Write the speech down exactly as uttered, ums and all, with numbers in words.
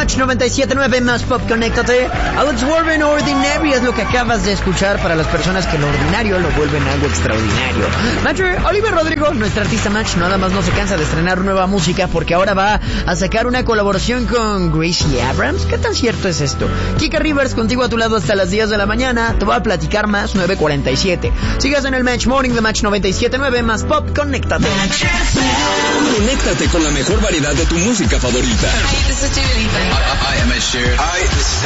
Match noventa y siete punto nueve más Pop, conéctate. Alex Warren, Ordinary es lo que acabas de escuchar para las personas que lo ordinario lo vuelven algo extraordinario. Matcher, Oliver Rodrigo, nuestra artista Match, nada más no se cansa de estrenar nueva música porque ahora va a sacar una colaboración con Gracie Abrams. ¿Qué tan cierto es esto? Kika Rivers contigo a tu lado hasta las diez de la mañana. Te voy a platicar más, nueve cuarenta y siete. Sigas en el Match Morning de Match noventa y siete punto nueve más Pop, conéctate. Conéctate con la mejor variedad de tu música favorita. Hi, this is Dua Lipa. I, I am Ed Sheeran. Hi, this is